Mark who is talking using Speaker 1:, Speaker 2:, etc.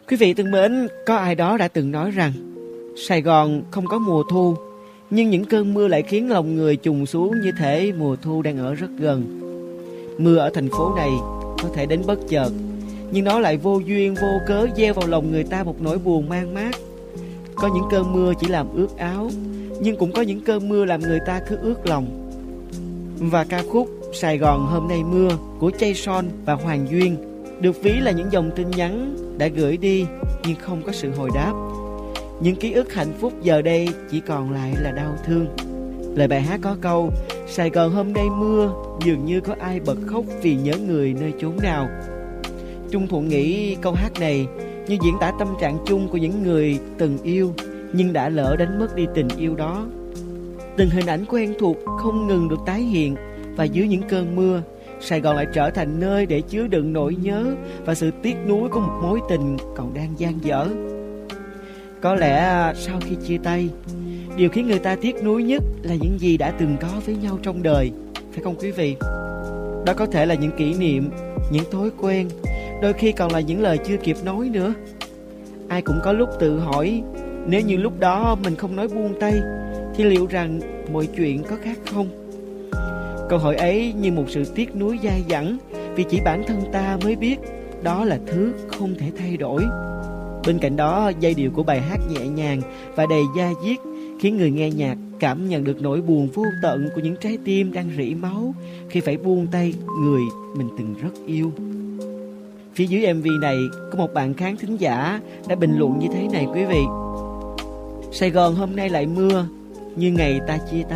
Speaker 1: Quý vị thân mến, có ai đó đã từng nói rằng Sài Gòn không có mùa thu, nhưng những cơn mưa lại khiến lòng người trùng xuống như thể mùa thu đang ở rất gần. Mưa ở thành phố này có thể đến bất chợt, nhưng nó lại vô duyên vô cớ gieo vào lòng người ta một nỗi buồn man mác. Có những cơn mưa chỉ làm ướt áo, nhưng cũng có những cơn mưa làm người ta cứ ướt lòng. Và ca khúc Sài Gòn hôm nay mưa của Jason và Hoàng Duyên được ví là những dòng tin nhắn đã gửi đi nhưng không có sự hồi đáp. Những ký ức hạnh phúc giờ đây chỉ còn lại là đau thương. Lời bài hát có câu Sài Gòn hôm nay mưa, dường như có ai bật khóc vì nhớ người nơi chốn nào. Trung Thuận nghĩ câu hát này như diễn tả tâm trạng chung của những người từng yêu nhưng đã lỡ đánh mất đi tình yêu đó. Từng hình ảnh quen thuộc không ngừng được tái hiện, và dưới những cơn mưa, Sài Gòn lại trở thành nơi để chứa đựng nỗi nhớ và sự tiếc nuối của một mối tình còn đang dang dở. Có lẽ sau khi chia tay, điều khiến người ta tiếc nuối nhất là những gì đã từng có với nhau trong đời, phải không quý vị? Đó có thể là những kỷ niệm, những thói quen, đôi khi còn là những lời chưa kịp nói nữa. Ai cũng có lúc tự hỏi, nếu như lúc đó mình không nói buông tay, thì liệu rằng mọi chuyện có khác không? Câu hỏi ấy như một sự tiếc nuối dai dẳng, vì chỉ bản thân ta mới biết đó là thứ không thể thay đổi. Bên cạnh đó, giai điệu của bài hát nhẹ nhàng và đầy da diết khiến người nghe nhạc cảm nhận được nỗi buồn vô tận của những trái tim đang rỉ máu khi phải buông tay người mình từng rất yêu. Phía dưới MV này có một bạn khán thính giả đã bình luận như thế này quý vị: Sài Gòn hôm nay lại mưa, như ngày ta chia tay.